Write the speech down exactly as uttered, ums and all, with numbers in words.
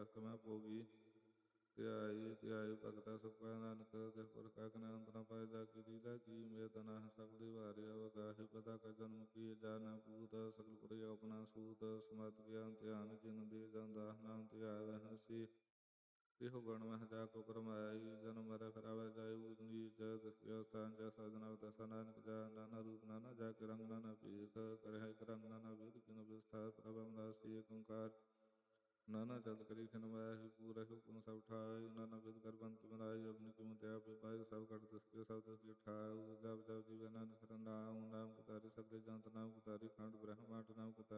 ਕਰਤ ਮੈਂ ਭੋਗੀ। ਧਿਆਈ ਧਿਆਈ ਭਗਤਾ ਸੁਖ ਪਾਇਆ ਨਾਨਕ, ਤਿਸ ਪ੍ਰਕਾਰ ਕਨ ਅੰਤ ਨ ਪਾਏ। ਜਾ ਕੀ ਲੀਲਾ ਕੀ ਮੇਦ ਨ ਸਕਦੀ ਵਾਰੀ, ਅਵਗਾਹੀ ਪਤਾ ਕਾ ਜਨਮ ਕੀ। ਜਾਨ ਪੂਤ ਸਕਲ ਪੁਰੀ ਆਪਣਾ ਸੂਤ, ਸਮਤ ਗਿਆਨ ਧਿਆਨ ਜਿਨ ਦੀ ਜਨ ਦਾਸ ਨਾਮ ਧਿਆਵੈ ਹਸੀ। ਤਿਹੁ ਗੁਣ ਮਹਿ ਜਾ ਕੋ ਕਰਮਾਈ, ਜਨਮ ਮਰੈ ਫਿਰਾਵੈ ਜਾਈ। ਊਚ ਨੀਚ ਤਿਸ ਕੀ ਅਵਸਥਾ, ਜੈਸਾ ਜਨਮ ਤੈਸਾ ਨਾਨਕ ਜਾਇ। ਨਾਨਾ ਰੂਪ ਨਾਨਾ ਜਾ ਕੇ ਰੰਗ ਨਾਨਾ ਭੀਖ, ਕਰਹਿ ਇਕ ਰੰਗ ਨਾਨਾ ਵਿਧ ਕਿਨੁ ਵਿਸਥਾਰ। ਪ੍ਰਭ ਅਵਿਨਾਸੀ ਏਕ ਓੰਕਾਰ, ਨਾਨਾ ਚਲਤ ਕਰੀ ਖਿਨ ਮਾਹਿ। ਪੂਰਹਿ ਹੁਕਮ ਸਭ ਠਾਈ, ਨਾਨਾ